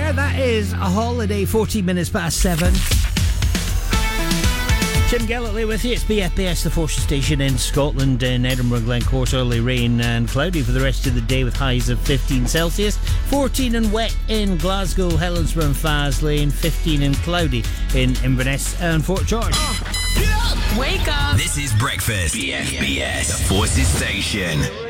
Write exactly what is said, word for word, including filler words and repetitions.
there, that is a holiday, fourteen minutes past seven. Tim Gallantly with you. It's B F B S, the Forces station in Scotland. In Edinburgh, Glencorse, early rain and cloudy for the rest of the day with highs of fifteen Celsius. fourteen and wet in Glasgow, Helensburgh and Faslane. fifteen and cloudy in Inverness and Fort George. Wake up! This is Breakfast. B F B S, the Forces station.